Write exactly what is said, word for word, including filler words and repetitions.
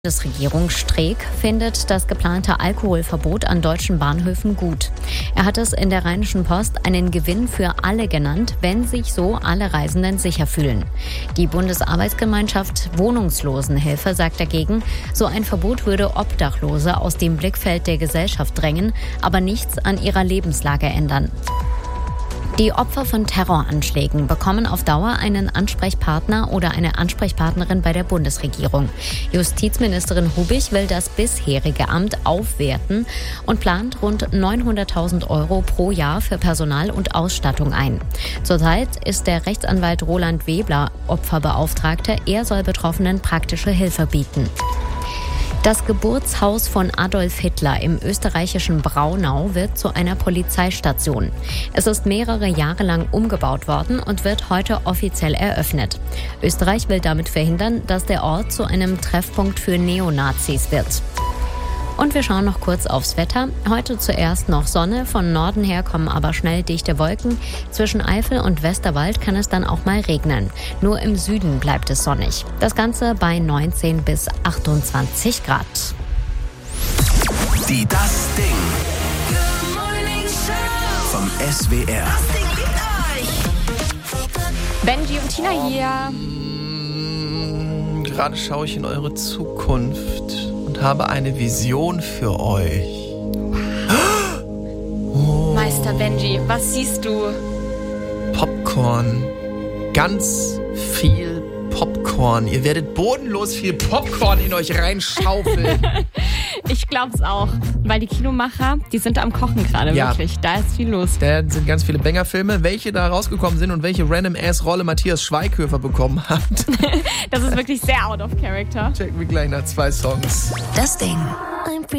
Die Bundesregierung Streeck findet das geplante Alkoholverbot an deutschen Bahnhöfen gut. Er hat es in der Rheinischen Post einen Gewinn für alle genannt, wenn sich so alle Reisenden sicher fühlen. Die Bundesarbeitsgemeinschaft Wohnungslosenhilfe sagt dagegen, so ein Verbot würde Obdachlose aus dem Blickfeld der Gesellschaft drängen, aber nichts an ihrer Lebenslage ändern. Die Opfer von Terroranschlägen bekommen auf Dauer einen Ansprechpartner oder eine Ansprechpartnerin bei der Bundesregierung. Justizministerin Hubig will das bisherige Amt aufwerten und plant rund neunhunderttausend Euro pro Jahr für Personal und Ausstattung ein. Zurzeit ist der Rechtsanwalt Roland Webler Opferbeauftragter. Er soll Betroffenen praktische Hilfe bieten. Das Geburtshaus von Adolf Hitler im österreichischen Braunau wird zu einer Polizeistation. Es ist mehrere Jahre lang umgebaut worden und wird heute offiziell eröffnet. Österreich will damit verhindern, dass der Ort zu einem Treffpunkt für Neonazis wird. Und wir schauen noch kurz aufs Wetter. Heute zuerst noch Sonne, von Norden her kommen aber schnell dichte Wolken. Zwischen Eifel und Westerwald kann es dann auch mal regnen. Nur im Süden bleibt es sonnig. Das Ganze bei neunzehn bis achtundzwanzig Grad. Die Das Ding vom S W R. Benji und Tina hier. Gerade schaue ich in eure Zukunft und habe eine Vision für euch. Oh. Meister Benji, was siehst du? Popcorn. Ganz viel Popcorn. Ihr werdet bodenlos viel Popcorn in euch reinschaufeln. Ich glaub's auch, weil die Kinomacher, die sind am Kochen gerade, Ja. wirklich. Da ist viel los. Da sind ganz viele Banger-Filme. Welche da rausgekommen sind und welche Random-Ass-Rolle Matthias Schweighöfer bekommen hat, Das ist wirklich sehr out of character. checken wir gleich nach zwei Songs. Das Ding.